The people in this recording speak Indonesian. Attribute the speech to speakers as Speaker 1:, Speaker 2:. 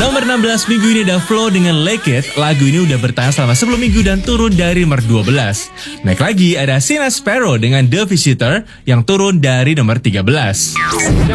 Speaker 1: Nomor 16 minggu ini ada Flow dengan Like It. Lagu ini udah bertahan selama 10 minggu dan turun dari nomor 12. Naik lagi ada Sina Sparrow dengan The Visitor yang turun dari nomor 13.